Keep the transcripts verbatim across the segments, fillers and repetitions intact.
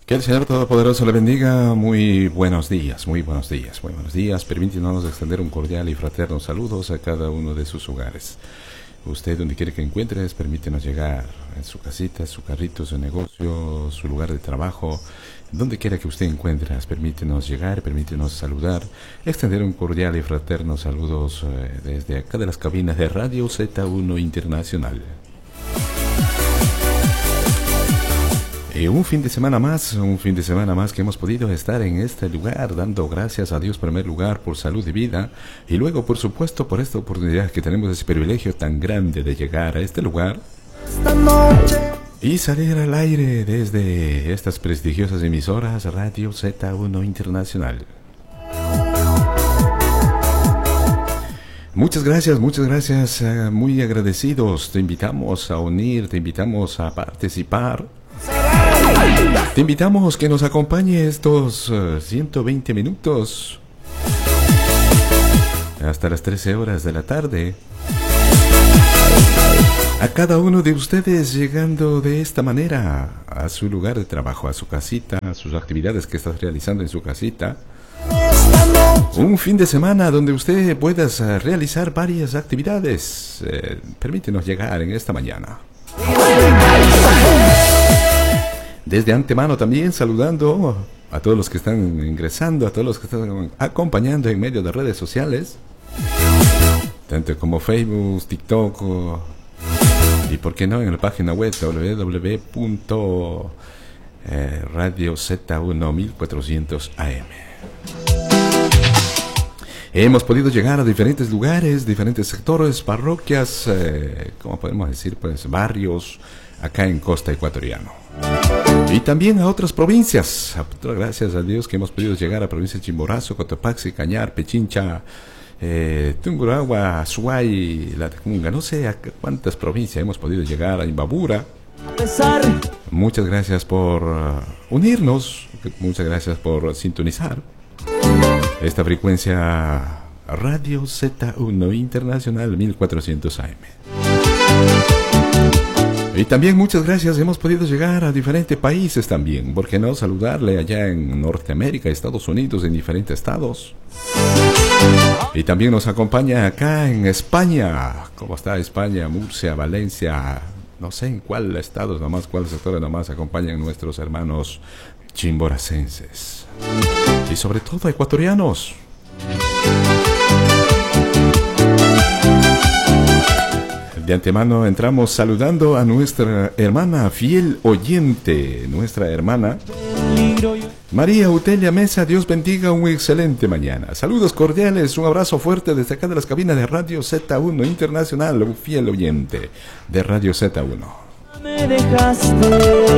Que el Señor Todopoderoso le bendiga. Muy buenos días, muy buenos días, muy buenos días. Permítanos extender un cordial y fraterno saludos a cada uno de sus hogares. Usted, donde quiere que encuentres, permítenos llegar en su casita, su carrito, su negocio, su lugar de trabajo, donde quiera que usted encuentre, permítenos llegar, permítenos saludar, extender un cordial y fraterno saludos eh, desde acá de las cabinas de Radio Z uno Internacional. Y un fin de semana más, un fin de semana más que hemos podido estar en este lugar, dando gracias a Dios en primer lugar por salud y vida, y luego por supuesto por esta oportunidad que tenemos, ese privilegio tan grande de llegar a este lugar y salir al aire desde estas prestigiosas emisoras Radio Z uno Internacional. Muchas gracias, muchas gracias, uh, muy agradecidos. Te invitamos a unir, te invitamos a participar. Te invitamos que nos acompañe estos uh, ciento veinte minutos hasta las trece horas de la tarde. A cada uno de ustedes llegando de esta manera a su lugar de trabajo, a su casita, a sus actividades que estás realizando en su casita. Un fin de semana donde usted pueda uh, realizar varias actividades. Eh, permítenos llegar en esta mañana. Desde antemano también saludando a todos los que están ingresando, a todos los que están acompañando en medio de redes sociales, tanto como Facebook, TikTok y por qué no en la página web doble u doble u doble u punto radio z uno mil cuatrocientos A M. Hemos podido llegar a diferentes lugares, diferentes sectores, parroquias, eh, como podemos decir, pues barrios acá en Costa Ecuatoriana. Y también a otras provincias. Gracias a Dios que hemos podido llegar a provincias de Chimborazo, Cotopaxi, Cañar, Pichincha, eh, Tungurahua, Azuay, La Tacunga. No sé a cuántas provincias hemos podido llegar, a Imbabura. Muchas gracias por uh, unirnos. Muchas gracias por sintonizar esta frecuencia Radio Z uno Internacional mil cuatrocientos A M. Y también muchas gracias, hemos podido llegar a diferentes países también. ¿Por qué no saludarle allá en Norteamérica, Estados Unidos, en diferentes estados? Y también nos acompaña acá en España. ¿Cómo está España? Murcia, Valencia, no sé en cuál estado nomás, cuál sector nomás acompañan nuestros hermanos chimboracenses. Y sobre todo ecuatorianos. De antemano entramos saludando a nuestra hermana fiel oyente, nuestra hermana María Utelia Mesa. Dios bendiga, un excelente mañana. Saludos cordiales, un abrazo fuerte desde acá de las cabinas de Radio Z uno Internacional, un fiel oyente de Radio Z uno. No me dejaste,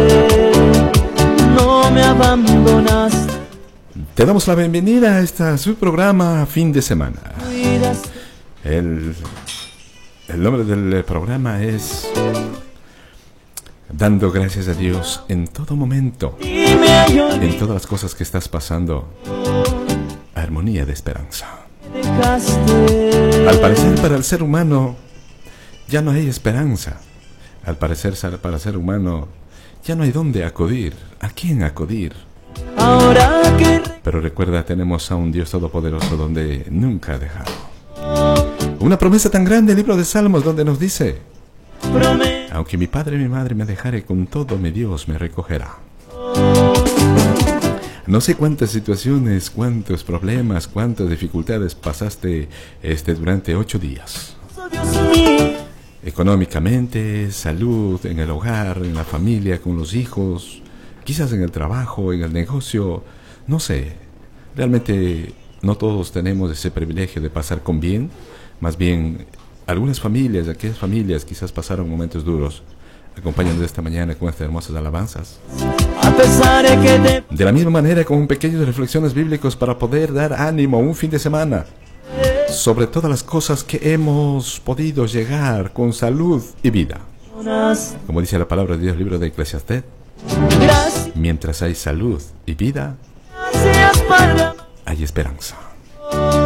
no me abandonaste. Te damos la bienvenida a este su programa Fin de Semana. El... El nombre del programa es Dando gracias a Dios en todo momento, en todas las cosas que estás pasando. Armonía de esperanza. Al parecer para el ser humano ya no hay esperanza. Al parecer para el ser humano ya no hay dónde acudir. ¿A quién acudir? Pero recuerda, tenemos a un Dios todopoderoso donde nunca ha dejado. Una promesa tan grande, el libro de Salmos, donde nos dice: aunque mi padre y mi madre me dejare, con todo mi Dios me recogerá. No sé cuántas situaciones, cuántos problemas, cuántas dificultades pasaste este durante ocho días. Económicamente, salud, en el hogar, en la familia, con los hijos, quizás en el trabajo, en el negocio, no sé. Realmente no todos tenemos ese privilegio de pasar con bien. Más bien, algunas familias, aquellas familias quizás pasaron momentos duros. Acompáñanos esta mañana con estas hermosas alabanzas. De la misma manera, con pequeñas reflexiones bíblicas para poder dar ánimo a un fin de semana. Sobre todas las cosas que hemos podido llegar con salud y vida. Como dice la palabra de Dios, libro de Eclesiastés. Mientras hay salud y vida, hay esperanza.